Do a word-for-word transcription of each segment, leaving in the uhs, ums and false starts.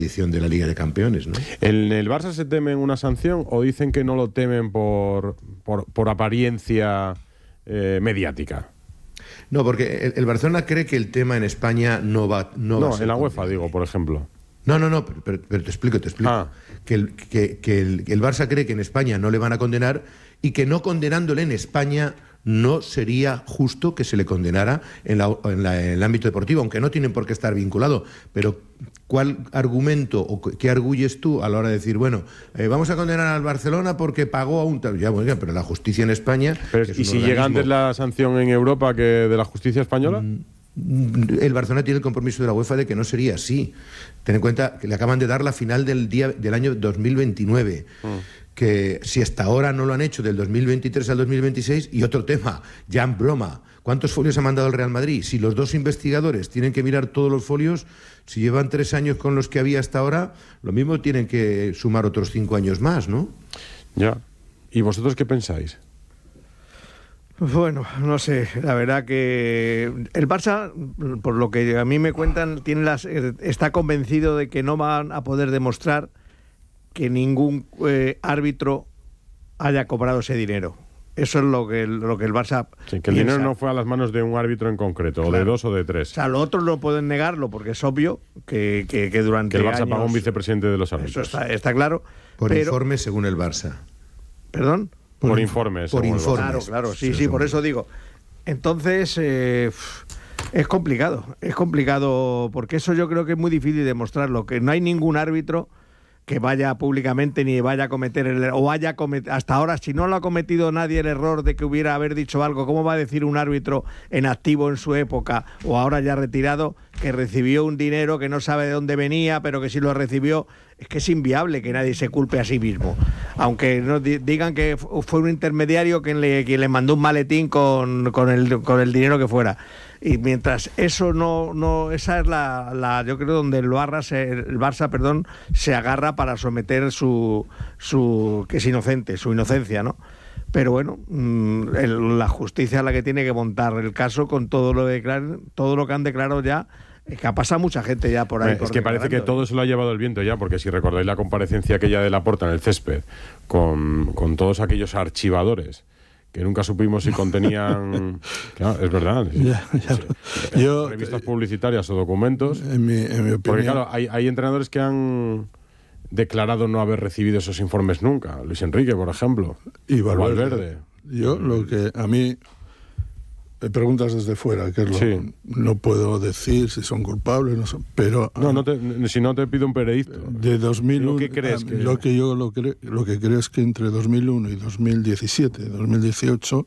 edición de la Liga de Campeones, ¿no? ¿En el Barça se temen una sanción o dicen que no lo temen por, por, por apariencia eh, mediática? No, porque el, el Barcelona cree que el tema en España no va, no, No, va a ser en la UEFA, condenable. digo, por ejemplo. No, no, no, pero, pero- pero te explico, te explico. Ah. Que, el, que, que el, que el Barça cree que en España no le van a condenar y que no condenándole en España no sería justo que se le condenara en, la, en, la, en el ámbito deportivo, aunque no tienen por qué estar vinculados. Pero ¿cuál argumento o qué arguyes tú a la hora de decir, bueno, eh, vamos a condenar al Barcelona porque pagó a un... Ya, bueno, pero la justicia en España... Pero, que es ¿y un si llega organismo- antes la sanción en Europa que de la justicia española? El Barcelona tiene el compromiso de la UEFA de que no sería así. Ten en cuenta que le acaban de dar la final del día del año dos mil veintinueve. Mm. Que si hasta ahora no lo han hecho del dos mil veintitrés al dos mil veintiséis, y otro tema, ya en broma, ¿cuántos folios ha mandado el Real Madrid? Si los dos investigadores tienen que mirar todos los folios, si llevan tres años con los que había hasta ahora, lo mismo tienen que sumar otros cinco años más, ¿no? Ya. ¿Y vosotros qué pensáis? Bueno, no sé, la verdad que el Barça, por lo que a mí me cuentan, tiene las, está convencido de que no van a poder demostrar que ningún eh, árbitro haya cobrado ese dinero. Eso es lo que, lo que el Barça Sí, que el piensa. dinero no fue a las manos de un árbitro en concreto, o de Claro. dos o de tres. O sea, los otros no pueden negarlo porque es obvio que, que, que durante Que el Barça años... pagó un vicepresidente de los Eso árbitros. está, está claro. Por pero, informe según el Barça. ¿Perdón? Por informes. por según el Barça. informes. Claro, claro, sí, Eso sí, es por un- eso digo. Entonces, eh, es complicado, es complicado, porque eso yo creo que es muy difícil demostrarlo, que no hay ningún árbitro que vaya públicamente ni vaya a cometer el error, o haya cometido, hasta ahora, si no lo ha cometido nadie el error de que hubiera haber dicho algo, ¿cómo va a decir un árbitro en activo en su época, o ahora ya retirado, que recibió un dinero que no sabe de dónde venía, pero que sí lo recibió? Es que es inviable que nadie se culpe a sí mismo. Aunque nos di- digan que fu- fue un intermediario quien le, quien le mandó un maletín con, con, el, con el dinero que fuera. Y mientras eso no, no esa es la, la yo creo donde el Barça, se, el Barça, perdón, se agarra para someter su, su que es inocente, su inocencia, ¿no? Pero bueno, mmm, el, la justicia es la que tiene que montar el caso con todo lo declar, todo lo que han declarado ya. Es que ha pasado mucha gente ya por ahí. Eh, por es que parece que declarando. todo se lo ha llevado el viento ya, porque si recordáis la comparecencia aquella de Laporta en el césped, con, con todos aquellos archivadores que nunca supimos si contenían... Claro, es verdad. sí. Ya, ya. Eh, Yo, revistas publicitarias o documentos. en mi, en mi opinión, Porque claro, hay, hay entrenadores que han declarado no haber recibido esos informes nunca. Luis Enrique, por ejemplo. y o Valverde. Valverde. Yo lo que a mí me preguntas desde fuera, que es lo, Sí. no puedo decir si son culpables, no son, pero No, no te, si no te pido un veredicto. de dos mil uno, ¿Lo que crees a- que- lo que yo lo, cre- lo que creo es que entre dos mil uno y dos mil diecisiete, dos mil dieciocho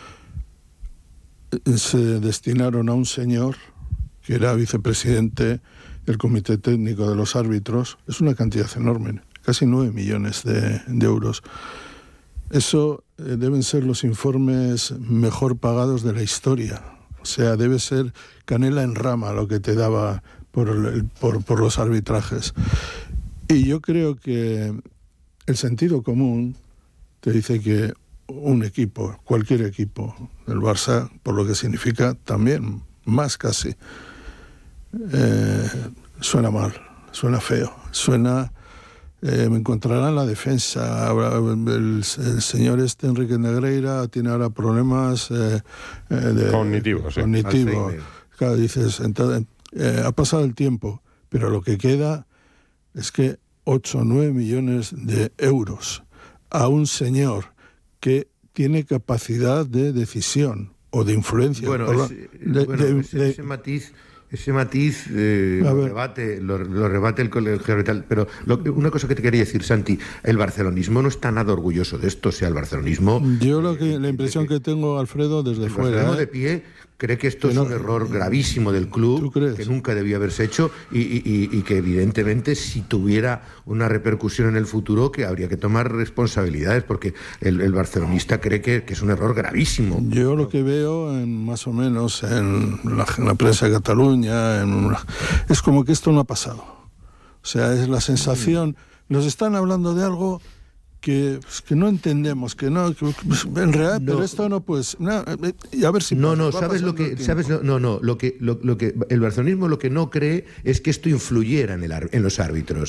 eh, se destinaron a un señor que era vicepresidente del Comité Técnico de los Árbitros. Es una cantidad enorme, casi nueve millones de, de euros. Eso eh, deben ser los informes mejor pagados de la historia. O sea, debe ser canela en rama lo que te daba por, el- por, por los arbitrajes. Y yo creo que el sentido común te dice que un equipo, cualquier equipo, el Barça, por lo que significa también, más casi, eh, suena mal, suena feo, suena... Eh, me encontrarán la defensa. Ahora, El, el señor este Enrique Negreira tiene ahora problemas eh, eh, de, Cognitivos, sí. cognitivos. Alzheimer. Claro, dices, entonces, eh, ha pasado el tiempo, pero lo que queda es que ocho o nueve millones de euros a un señor que tiene capacidad de decisión o de influencia. Bueno, por la- ese, de- bueno, de- ese, de- ese matiz, ese matiz eh, A lo, ver. rebate, lo, lo rebate el colegio arbitral. Pero lo- una cosa que te quería decir, Santi, el barcelonismo no está nada orgulloso de esto. O sea, el barcelonismo... Yo lo que, la impresión que tengo, Alfredo, desde El fuera... barcelonismo ¿eh? de pie cree que esto Que es no- un error gravísimo del club, ¿Tú crees? que nunca debió haberse hecho y, y- y- y que evidentemente si tuviera una repercusión en el futuro que habría que tomar responsabilidades porque el, el barcelonista cree que, que es un error gravísimo. Yo lo que veo, en, más o menos, en la, en la prensa de Cataluña, en una- es como que esto no ha pasado. O sea, es la sensación... Nos están hablando de algo que, pues, que no entendemos, que no, que, pues, en realidad, no. Pero esto no, pues, no, y a ver si no, no, sabes lo que, sabes, no, no, lo que, lo, lo que el barcelonismo lo que no cree es que esto influyera en el en los árbitros.